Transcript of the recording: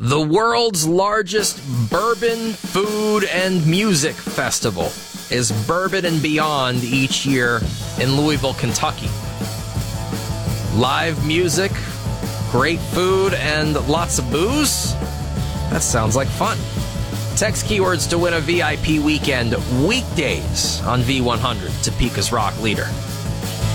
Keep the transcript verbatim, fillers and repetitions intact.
The world's largest bourbon, food, and music festival is Bourbon and Beyond each year in Louisville, Kentucky. Live music, great food, and lots of booze? That sounds like fun. Text keywords to win a V I P weekend weekdays on V one hundred, Topeka's Rock Leader.